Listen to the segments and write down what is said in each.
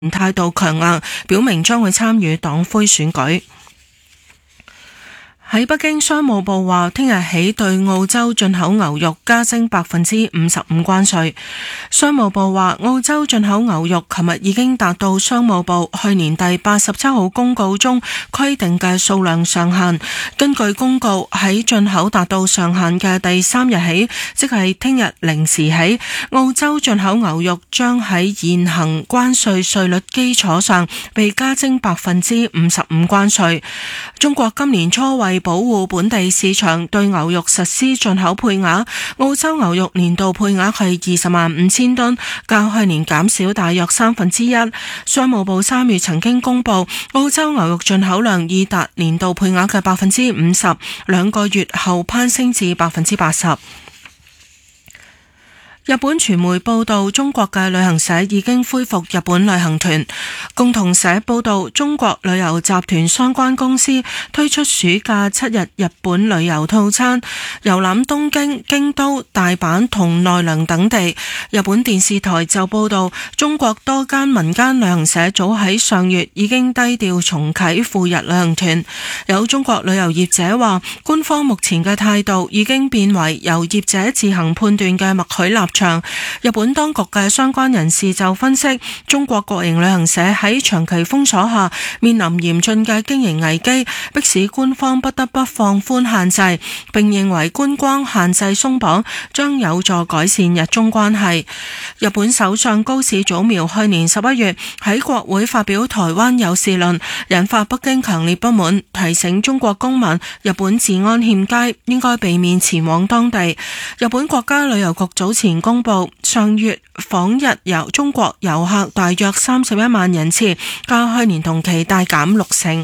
態度強硬，表明將會參與黨魁選舉。喺北京，商務部話聽日起對澳洲進口牛肉加徵55%關稅。商務部話澳洲進口牛肉琴日已經達到商務部去年第87號公告中規定嘅數量上限。根據公告，喺進口達到上限嘅第3日起，即係聽日0時起，澳洲進口牛肉將喺現行關稅稅率基礎上被加徵55%關稅。中國今年初為保護本地市場，對牛肉實施進口配額，澳洲牛肉年度配額係205000噸，較去年減少大約1/3。商務部3月曾經公布，澳洲牛肉進口量已達年度配額嘅50%，2個月後攀升至80%。日本傳媒報道，中國嘅旅行社已經恢復日本旅行團。共同社報道，中國旅遊集團相關公司推出暑假7日日本旅遊套餐，遊覽東京、京都、大阪同奈良等地。日本電視台就報道，中國多間民間旅行社早喺上月已經低調重啟赴日旅行團。有中國旅遊業者話，官方目前嘅態度已經變為由業者自行判斷嘅默許立場。日本當局嘅相關人士就分析，中國國營旅行社喺長期封鎖下面臨嚴峻嘅經營危機，迫使官方不得不放寬限制，並認為觀光限制鬆綁將有助改善日中關係。日本首相高市早苗去年11月喺國會發表台灣有事論，引發北京強烈不滿，提醒中國公民日本治安欠佳，應該避免前往當地。日本國家旅遊局早前公布，上月訪日中國遊客大約31萬人次，較去年同期大減60%。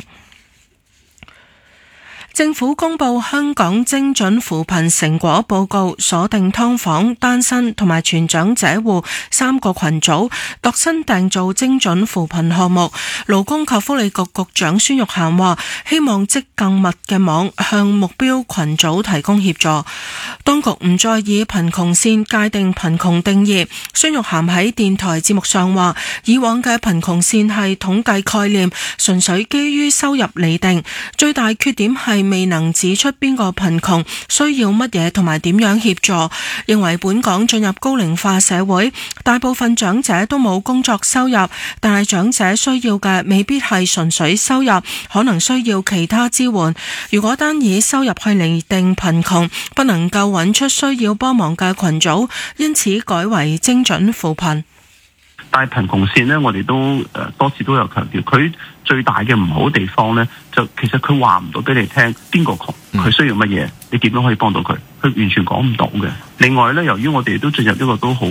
政府公布香港精準扶貧成果報告，鎖定劏房、單身同埋全長者戶3個群組，度身訂造精準扶貧項目。勞工及福利局局長孫玉菡話，希望織更密嘅網向目標群組提供協助。當局唔再以貧窮線界定貧窮定義。孫玉菡喺電台節目上話，以往嘅貧窮線係統計概念，純粹基於收入釐定，最大缺點係未能指出邊個貧窮需要乜嘢同埋點樣協助。認為本港進入高齡化社會，大部分長者都冇工作收入，但係長者需要嘅未必係純粹收入，可能需要其他支援。如果單以收入去釐定貧窮，不能夠揾出需要幫忙嘅群組，因此改為精準扶貧。 但係貧窮線呢，我哋都多次都有強調，佢最大嘅唔好地方呢，就其實佢話唔到俾你聽邊個窮，佢需要乜嘢，你點樣可以幫到佢，佢完全講唔到嘅。另外呢，由於我哋都進入一個都好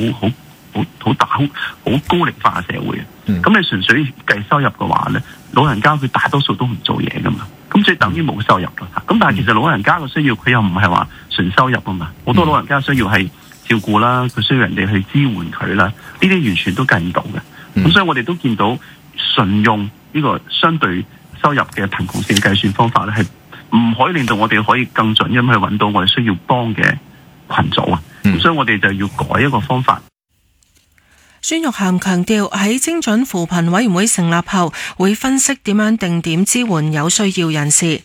高齡化嘅社會，咁你純粹計收入嘅話呢，老人家佢大多數都唔做嘢噶嘛，咁即係等於冇收入啦。咁但係其實老人家嘅需要佢又唔係話純收入啊嘛，好多老人家需要係照顧啦，佢需要人哋去支援佢啦，呢啲完全都計唔到嘅。咁所以我哋都見到純用呢個相對收入嘅貧窮線計算方法咧，係唔可以令到我哋可以更準咁去揾到我哋需要幫嘅群組啊。所以我哋就要改一個方法。 孫玉菡強調，喺精準扶貧委員會成立後，會分析點樣定點支援有需要人士。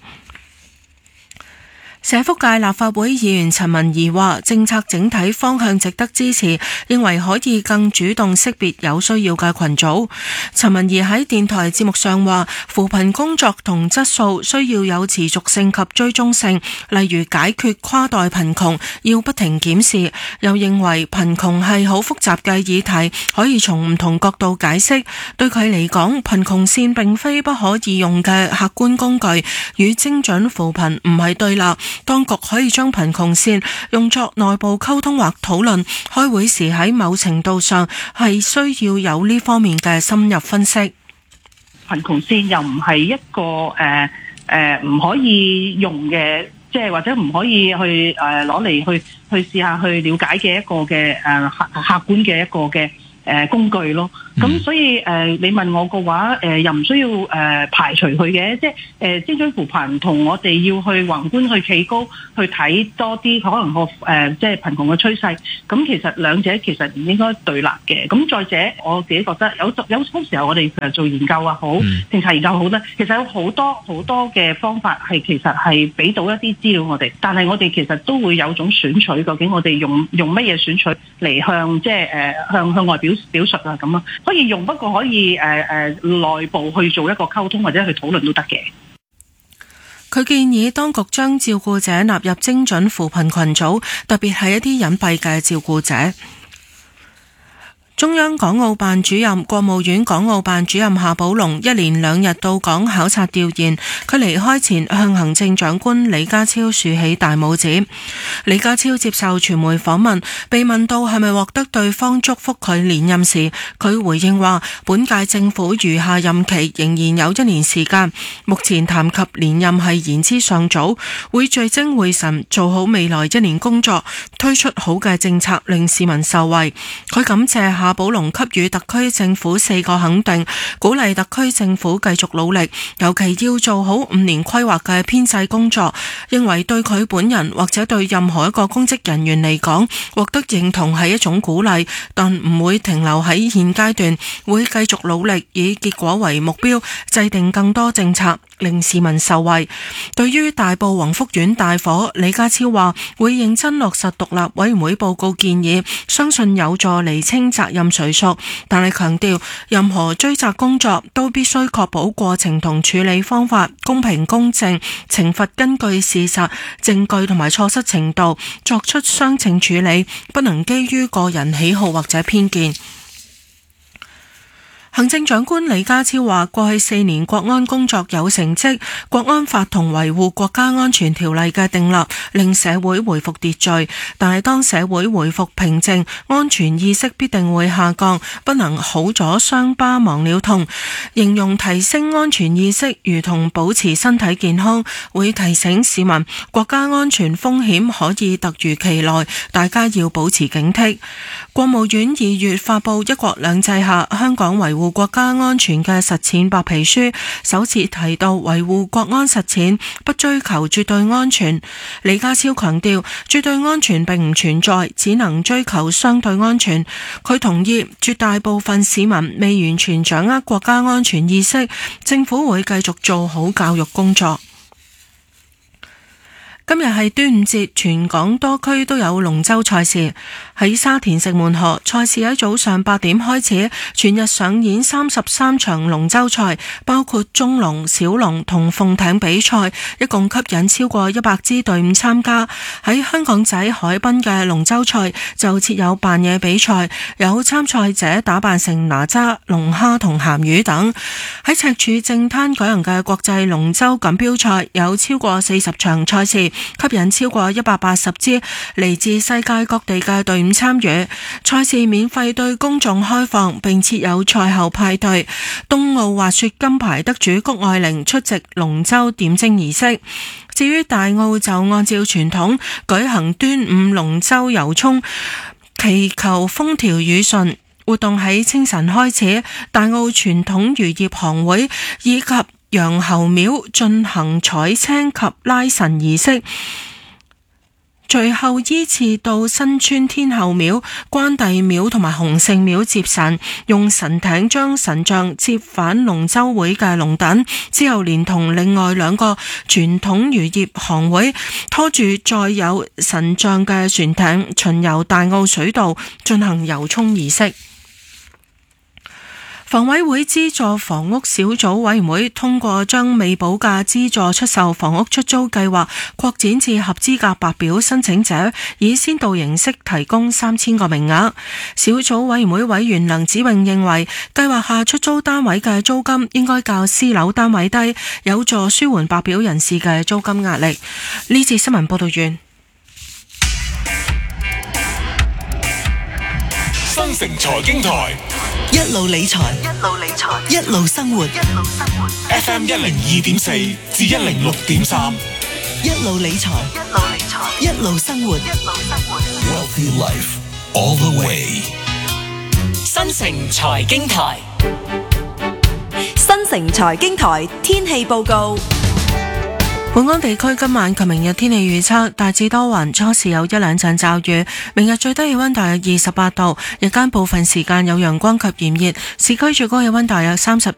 社福界立法會議員陳文儀話，政策整體方向值得支持，認為可以更主動識別有需要嘅群組。陳文儀喺電台節目上話，扶貧工作同質素需要有持續性及追蹤性，例如解決跨代貧窮要不停檢視。又認為貧窮係好複雜嘅議題，可以從唔同角度解釋。對佢嚟講，貧窮線並非不可以用嘅客觀工具，與精準扶貧唔係對立。當局可以將貧窮線用作內部溝通或討論，開會時喺某程度上係需要有呢方面嘅深入分析。 貧窮線又唔係一個唔可以用嘅，即係或者唔可以去攞嚟去試下去了解嘅一個嘅客觀嘅一個嘅工具咯。 咁所以你問我嘅話，又唔需要排除佢嘅，即係精準扶貧同我哋要去宏觀去企高去睇多啲可能即係貧窮嘅趨勢。咁其實兩者其實唔應該對立嘅。咁再者，我自己覺得有好時候我哋做研究啊好，政策研究好咧，其實有好多嘅方法係其實係俾到一啲資料我哋，但係我哋其實都會有種選取，究竟我哋用乜嘢選取嚟向即係向外表述啊咁啊，可以用，不過可以內部去做一個溝通或者去討論都得嘅。 佢建議當局將照顧者納入精準扶貧群組，特別係一啲隱蔽嘅照顧者。中央港澳辦主任、國務院港澳辦主任夏寶龍一連2日到港考察調研，佢離開前向行政長官李家超豎起大拇指。李家超接受傳媒訪問，被問到係咪獲得對方祝福佢連任時，佢回應話：本屆政府餘下任期仍然有1年時間，目前談及連任係言之尚早，會聚精會神做好未來1年工作，推出好嘅政策令市民受惠。佢感謝夏寶龍給予特區政府4個肯定，鼓勵特區政府繼續努力，尤其要做好5年規劃嘅編制工作。認為對佢本人或者對任何一個公職人員嚟講，獲得認同係一種鼓勵，但唔會停留喺現階段，會繼續努力以結果為目標，制定更多政策令市民受惠。對於大埔宏福苑大火，李家超話會認真落實獨立委員會報告建議，相信有助釐清責任誰屬，但係強調任何追責工作都必須確保過程同處理方法公平公正，懲罰根據事實、證據同埋錯失程度作出相稱處理，不能基於個人喜好或者偏見。行政長官李家超話：過去4年國安工作有成績，國安法同維護國家安全條例嘅訂立令社會回復秩序，但係當社會回復平靜，安全意識必定會下降，不能好咗傷疤忘了痛。形容提升安全意識如同保持身體健康，會提醒市民國家安全風險可以突如其來，大家要保持警惕。國務院2月發布《一國兩制下香港維護國家安全嘅實踐白皮書》，首次提到維護國安實踐不追求絕對安全。李家超強調，絕對安全並唔存在，只能追求相對安全。佢同意絕大部分市民未完全掌握國家安全意識，政府會繼續做好教育工作。今日係端午節，全港多區都有龍舟賽事。喺沙田城門河，賽事喺早上8點開始，全日上演33場龍舟賽，包括中龍、小龍同鳳艇比賽，一共吸引超過100支隊伍參加。喺香港仔海濱嘅龍舟賽就設有扮嘢比賽，有參賽者打扮成哪吒、龍蝦同鹹魚等。喺赤柱正灘舉行嘅國際龍舟錦標賽有超過40場賽事，吸引超過180支嚟自世界各地嘅隊伍參與。賽事免費對公眾開放，並設有賽後派對。東奧滑雪金牌得主谷愛凌出席龍舟點睛儀式。至於大澳就按照傳統舉行端午龍舟遊涌，祈求風調雨順。活動喺清晨開始，大澳傳統漁業行會以及楊侯廟進行採青及拉神儀式，隨後依次到新村天后廟、關帝廟同埋洪聖廟接神，用神艇將神像接返龍舟會嘅龍躉，之後連同另外2個傳統漁業行會拖住載有神像嘅船艇巡遊大澳水道進行遊涌儀式。房委會資助房屋小組委員會通過將未補價資助出售房屋出租計劃擴展至合資格白表申請者，以先導形式提供3000個名額。小組委員會委員梁子穎認為，計劃下出租單位嘅租金應該較私樓單位低，有助舒緩白表人士嘅租金壓力。呢節新聞報道完。 新城財經台一路理財，一路生活。 FM 102.4至106.3， 一路理財，一路生活。 Wealthy Life all the way。 新城財經台，新城財經台天氣報告。 本港地區今晚及明日天氣預測大致多雲，初時有一兩陣驟雨。明日最低氣溫大約28度，日間部分時間有陽光及炎熱，市區最高氣溫大約32